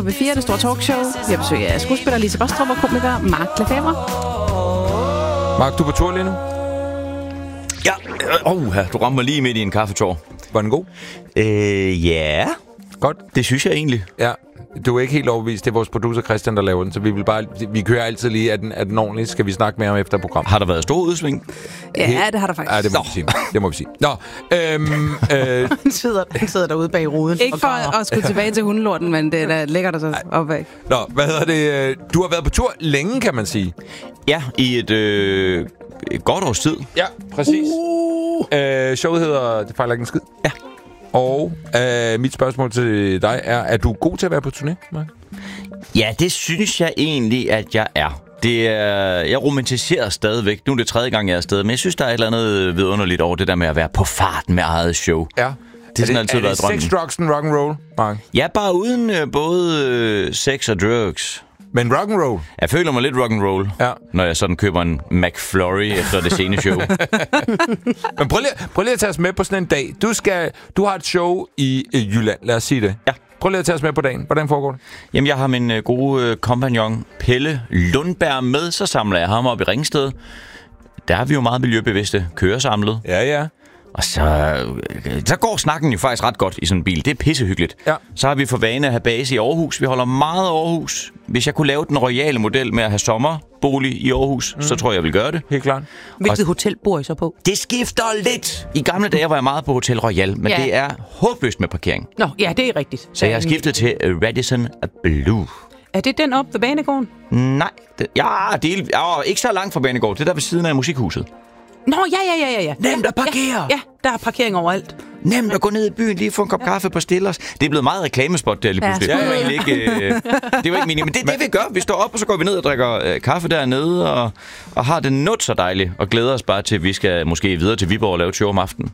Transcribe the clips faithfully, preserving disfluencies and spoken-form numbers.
V fire, det store talkshow. Vi har besøg af skuespiller Lise Baastrup og komiker Mark Lefebvre. Mark, du er på tur lige nu? Ja, oh, du rammer mig lige midt i en kaffetår. Var den god? Øh, ja. Godt. Det synes jeg egentlig. Ja, du er ikke helt overbevist. Det er vores producer Christian, der laver den, så vi vil bare, vi kører altid lige, at den, at den ordentlig skal vi snakke mere om efter program. Har der været stor udsving? Ja, det har der faktisk. Ja, det må vi sige. Det må vi sige. Nå, øhm, øh, Han sidder, han sidder derude bag ruden. Ikke for at skulle tilbage til hundelorten, men det er da lækkert at så opad. Nå, hvad hedder det? Du har været på tur længe, kan man sige. Ja, i et, øh, et godt års tid. Ja, præcis. Uh. Øh, showet hedder Det fejler ikke en skid. Ja. Og øh, mit spørgsmål til dig er, er du god til at være på turné, Mark? Ja, det synes jeg egentlig, at jeg er. Det er, jeg romantiserer stadigvæk. Nu er det tredje gang, jeg er afsted, men jeg synes, der er et eller andet vidunderligt over det der med at være på farten med eget show. Ja. Det har sådan altid er været det drømmen. sex, drugs and rock and roll, Mark? Ja, bare uden øh, både øh, sex og drugs. Men rock and roll? Jeg føler mig lidt rock and roll, ja. Når jeg sådan køber en McFlurry efter det sene show. Men prøv lige, prøv lige at tage os med på sådan en dag. Du, skal, du har et show i øh, Jylland, lad os sige det. Ja. Prøv lige at tage os med på dagen. Hvordan foregår det? Jamen, jeg har min øh, gode øh, kompagnon Pelle Lundberg med, så samler jeg ham op i Ringsted. Der er vi jo meget miljøbevidste, køresamlet. Ja, ja. Og så, øh, så går snakken jo faktisk ret godt i sådan en bil. Det er pissehyggeligt. Ja. Så har vi for vane at have base i Aarhus. Vi holder meget Aarhus. Hvis jeg kunne lave den royale model med at have sommerbolig i Aarhus, mm. så tror jeg, jeg vil gøre det. Helt klart. Hvilket hotel bor I så på? Det skifter lidt. I gamle dage var jeg meget på Hotel Royal, men ja. det er håbløst med parkering. Nå, ja, det er rigtigt. Så jeg har skiftet til Radisson Blue. Er det den op ved banegården? Nej, det, ja, det er, ja, ikke så langt fra banegården. Det er der ved siden af musikhuset. Nå, ja, ja, ja, ja, ja. Nemt at parkere. Ja, ja, der er parkering overalt. Nemt at gå ned i byen, lige få en kop ja. kaffe på Stillers. Det er blevet meget reklamespot der lige pludselig. Ja, det var egentlig ikke, øh, det var ikke meningen. Men det er det, vi gør. Vi står op, og så går vi ned og drikker øh, kaffe dernede, og, og har det nut så dejligt, og glæder os bare til, at vi skal måske videre til Viborg og lave et show om aftenen.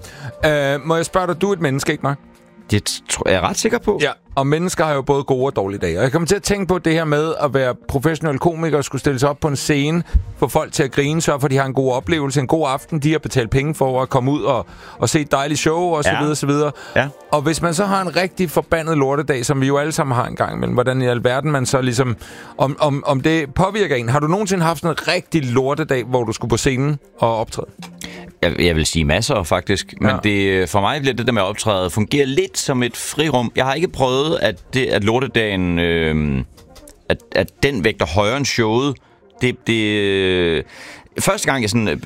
Ja. Øh, må jeg spørge dig, du er et menneske, ikke, Mark? Det tror jeg er ret sikker på. Ja, og mennesker har jo både gode og dårlige dage. Og jeg kommer til at tænke på det her med at være professionel komiker og skulle stille sig op på en scene, få folk til at grine, sørge for, at de har en god oplevelse, en god aften, de har betalt penge for at komme ud og, og se et dejligt show, og så ja. videre, så videre. Ja. Og hvis man så har en rigtig forbandet lortedag, som vi jo alle sammen har en gang imellem, hvordan i alverden man så ligesom, om, om, om det påvirker en. Har du nogensinde haft en rigtig lortedag, hvor du skulle på scenen og optræde? Jeg, jeg vil sige masser, faktisk. Men ja. det, for mig bliver det der med at optræde fungere lidt som et frirum. Jeg har ikke prøvet, at, det, at lortedagen, øh, at, at den vægter højere end showet. Det, det, øh, første gang, jeg sådan, øh,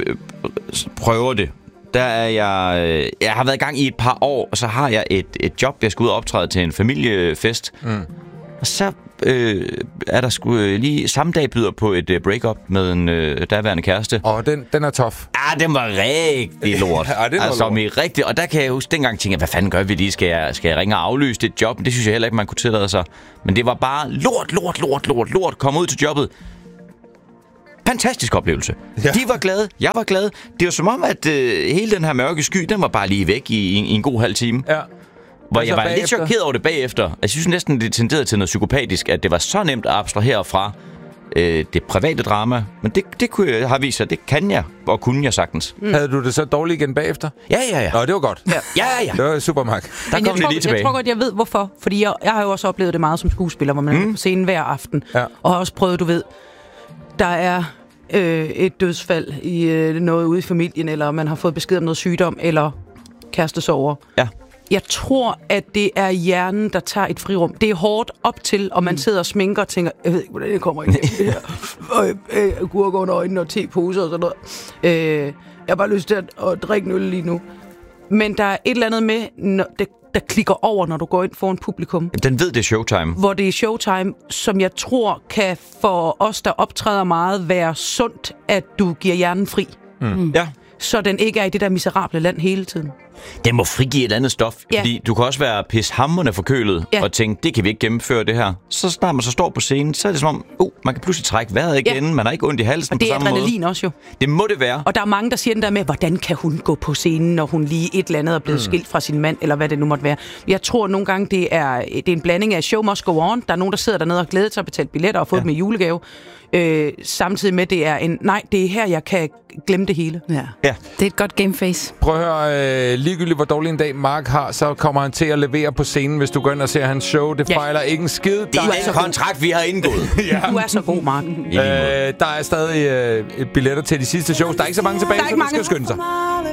prøver det, der er jeg... Øh, jeg har været i gang i et par år, og så har jeg et, et job, jeg skal ud og optræde til en familiefest. Mm. Og så øh, er der sgu øh, lige samme dag byder på et øh, break-up med en øh, daværende kæreste. Åh, oh, den, den er tof. Ja, den var rigtig lort. Ja, den var altså, lort. med rigtig, og der kan jeg huske, dengang tænkte jeg, hvad fanden gør vi lige? Skal jeg, skal jeg ringe og aflyse det job? Men det synes jeg heller ikke, man kunne tillade sig. Men det var bare lort, lort, lort, lort, lort. Kom ud til jobbet. Fantastisk oplevelse. Ja. De var glade, jeg var glad. Det var som om, at øh, hele den her mørke sky, den var bare lige væk i, i, i en god halv time. Ja. Hvor altså jeg var bagefter? lidt chokeret over det bagefter. Jeg synes næsten, det tenderede til noget psykopatisk, at det var så nemt at abstrahere fra øh, det private drama. Men det, det kunne jeg have vist sig, det kan jeg, og kunne jeg sagtens. Mm. Havde du det så dårligt igen bagefter? Ja, ja, ja. Nå, det var godt. Ja, ja, ja. Det var super, Mark. Der Men kom jeg, tror, lige tilbage. jeg tror godt, jeg ved hvorfor. Fordi jeg, jeg har jo også oplevet det meget som skuespiller, hvor man mm. er på scenen hver aften. Ja. Og har også prøvet, du ved, der er øh, et dødsfald i øh, noget ude i familien, eller man har fået besked om noget sygdom, eller kærestesorger. Ja. Jeg tror, at det er hjernen, der tager et frirum. Det er hårdt op til, og man sidder og sminker og tænker, jeg ved ikke, hvordan jeg kommer igennem det her. Og øh, gurker under øjnene og teposer og sådan noget. Øh, jeg har bare lyst til at, at drikke en øl lige nu. Men der er et eller andet med, når det, der klikker over, når du går ind foran publikum. Den ved, det er showtime. Hvor det er showtime, som jeg tror kan for os, der optræder meget, være sundt, at du giver hjernen fri. Mm. Mm. Ja. Så den ikke er i det der miserable land hele tiden. Den må frigive et andet stof, ja. Fordi du kan også være pishamrende forkølet ja. Og tænke, det kan vi ikke gennemføre det her. Så snart man så står på scenen, så er det som om, uh, man kan pludselig trække vejret igen, ja. Man har ikke ondt i halsen på samme måde. Og det er adrenalin også jo. Det må det være. Og der er mange, der siger den der med, hvordan kan hun gå på scenen, når hun lige et eller andet er blevet mm. skilt fra sin mand, eller hvad det nu måtte være. Jeg tror nogle gange, det er, det er en blanding af show must go on. Der er nogen, der sidder dernede og glæder sig og betalt billetter og fået ja. Dem i julegave. Øh, samtidig med, det er en, nej, det er her, jeg kan glemme det hele. Ja. ja. Det er et godt gameface. Prøv at høre, uh, ligegyldigt hvor dårlig en dag Mark har, så kommer han til at levere på scenen, hvis du går ind og ser hans show. Det Ja. fejler ikke en skid. Det er den kontrakt, vi har indgået. Ja. Du er så god, Mark. Øh, der er stadig øh, billetter til de sidste shows. Der er ikke så mange tilbage, Der er så ikke du skal mange. skynde sig.